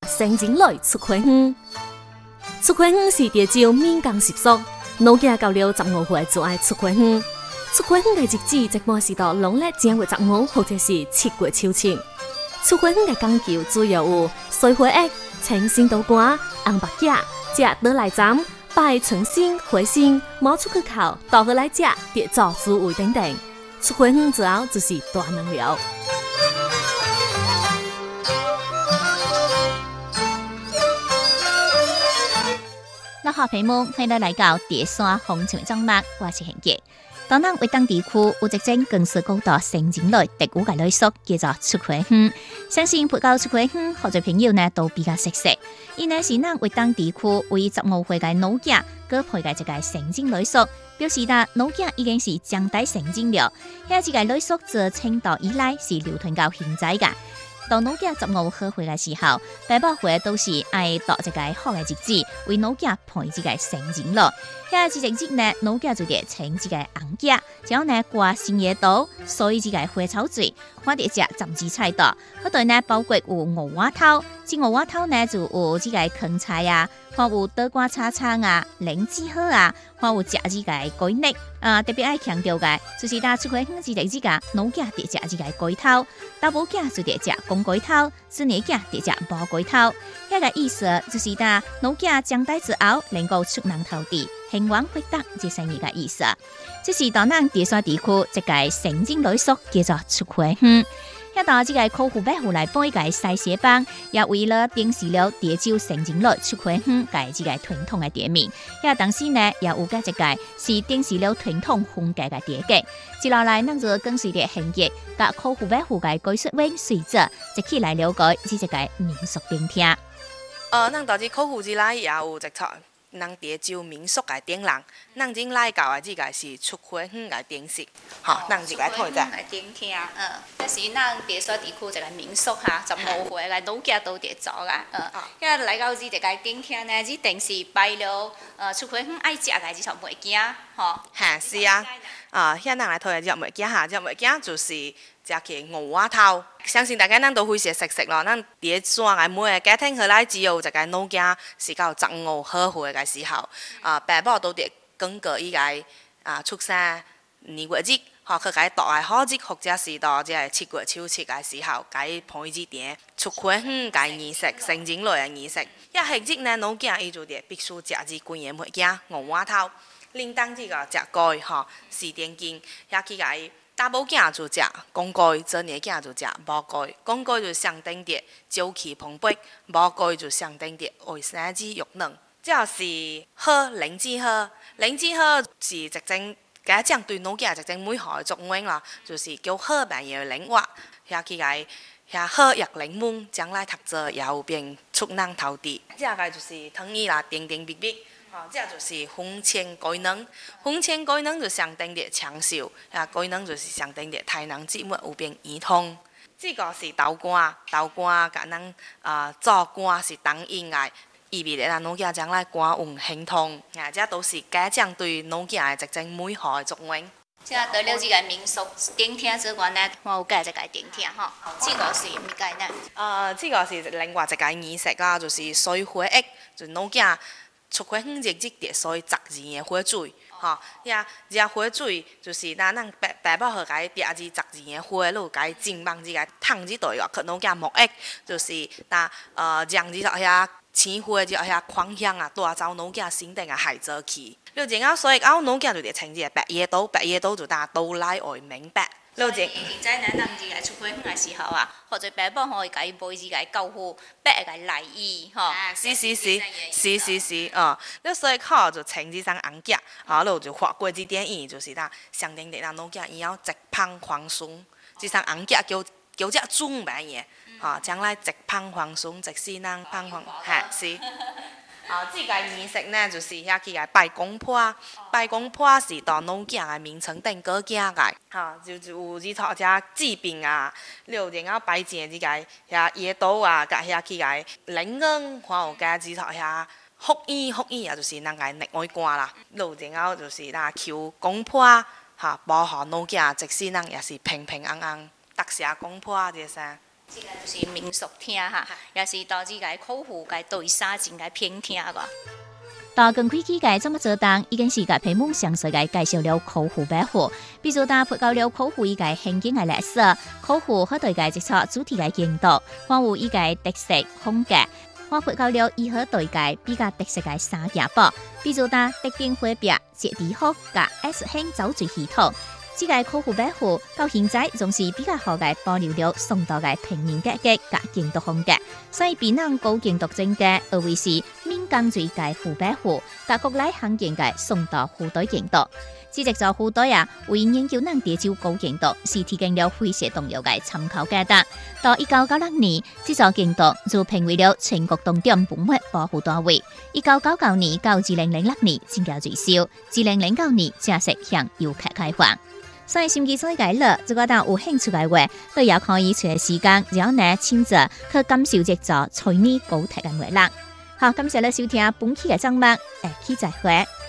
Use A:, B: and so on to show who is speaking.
A: 生前来出开园。出开园是潮州民间习俗，老家到了15岁就爱出开园。出开园嘅日子，一般是到农历正月15或者是7月秋千。出开园嘅讲究主要有水花鸭、青心豆干、红白鸡、食倒来斩、拜春仙、花仙、冒出去烤、倒回来食、叠灶猪位等等。出开园之后就是大人了。
B: 那好朋友，欢迎来到第三风情章目，我是贤杰。当咱为当地区有一种更是高度生情类特有嘅礼俗，叫做出开园。相信不到出开园，好多朋友呢都比较熟悉。伊呢是咱为当地区为15岁嘅老囝，佮配嘅一个成精礼俗，表示啦老囝已经是将大成精了。遐一个礼俗自清代以来是流传到现在噶。到老囝15好岁嘅时候，大部分都是爱度一个好嘅日子，为老囝配一个成精咯。遐一日呢，老囝就得请一个红鸡，然后呢挂新叶刀，所以一个花草水，看得只十字菜刀。好对呢，包括有五花头，这五花头呢就有这个芹菜啊，看有倒瓜叉叉啊、灵芝好啊，看有食这个龟肉啊，特别爱强调嘅，就是打出开园这日子个，老囝得食这个龟头，大母囝就得食公龟头，子女囝得食母龟头。遐个意思就是打老囝长大之后能够出人头地。兴旺发达，这生意嘅意思。这是到咱第三地区一个成精礼俗，叫做出开园。遐到这个客户百户来办一个西鞋帮，也为了定时了潮州成精类出开园嘅这个传统嘅店面。遐当时呢，也有个一个是定时了传统风格嘅店格。接落来，咱就跟随着行业，甲客户百户嘅技术员随着一起来了解这一个民俗店厅。
C: 咱到这客户之内也有一撮。咱潮州民俗嘅顶人，咱今来教嘅这个是出开园嘅定式，吼，咱一个睇者。
B: 来顶听，这是咱潮州地区一个民俗哈，15岁嘅老囝都得做噶，遐来到这个顶听呢，这定是摆了，出开园爱食嘅这种物件，吼。
C: 吓是啊，遐咱来睇下只物件哈，只物件就是。食起五花头，相信大家咱都非常熟悉咯。咱伫山个每个家庭下来，只有一个老囝是到15好岁个时候，爸母都得讲过伊个出生年月日，吼，去甲伊度个好日，或者是到即个7月秋7个时候，甲伊陪日田出开园个仪式，成精类个仪式。遐迄日呢，老囝伊就得必须食这几个物件，五花头，另当这个食糕吼，4点斤，遐去甲伊。大母囝就食公鸡，做年囝就食母鸡。公鸡就象征着朝气蓬勃，母鸡就象征着卫生纸肉嫩。这是好灵芝好，灵芝好是一种家长对老囝一种美好的祝愿啦，就是叫好万样灵活，遐去个遐好业灵门，将来读书也有变出人头地。这个就是汤圆啦，甜甜蜜蜜。这就是风钱鸡卵，风钱鸡卵就象征着长寿，鸡卵就是象征着太阳节目有变圆通。这个是豆干，豆干甲咱做干是当应的，意味着咱老囝将来官运亨通。这都是家长对老囝的一种美好的祝愿。
B: 即除了这个民俗顶厅之外呢，我有介一个顶厅吼，这个是物件呢？
C: 这个是另外一个仪式啦，就是水花鸭，就是老囝。出开园日子得所以12个火水，吼，遐这火水就是咱爸母互甲伊抓这12个火，落甲伊浸放这个烫这对哦，可老囝木鸭就是让这遐青火这遐狂香啊，带走老囝身体个害走去。了然后所以老囝就得穿这个白叶刀，白叶刀就刀来为明白。
B: 所以现在呢，咱这个出开园的时候啊，或者爸母可以甲伊买这个豆腐，白个内衣，吼。
C: 是，了所以靠就穿这双红夹，了就画过这点意，就是象征着咱老囝以后直胖宽松，这双红夹叫这准白嘢，将来直胖宽松，直使咱胖宽，是。这个仪式呢，就是遐去个拜公婆，拜公婆是到老囝的名称顶过囝个，就有这套遮治病啊，了然后拜正这个遐椰刀啊，甲遐去个灵恩，还有加这套遐福衣啊，就是咱个内外官啦，了然后就是求公婆，保护老囝，即使咱也是平平安安，得谢公婆这些。
B: 這個就是民俗廳哈，也是導致個口湖個對沙真個偏聽個。到近開幾個這麼做當，已經是個屏幕詳細個介紹了口湖白湖，比如打破到了口湖一個現今個歷史，口湖好多個接觸主題個引導，還有一個特色風格，包括到了以後對個比較特色個沙牙堡，比如打特定會表接地殼加 S 型走水系統。這個口湖白湖到現在仲是比較好嘅保留了宋代嘅平面格局加建築風格，所以比能高建築整嘅而為是閩江最嘅湖白湖，加國內罕見嘅宋代湖堆建築。只只做湖堆啊，為研究能地州高建築是提供了非常重要嘅參考價值。到1996年，這座建築就評為了全國重點文物保護單位。1999年到2006年正交最少，2009年正式向遊客開放。所以心機所解了，如果當有興趣嘅話，都也可以隨時間，然後呢親自去感受這座翠泥高鐵嘅魅力。好，感謝你收聽本期嘅節目，下期再會。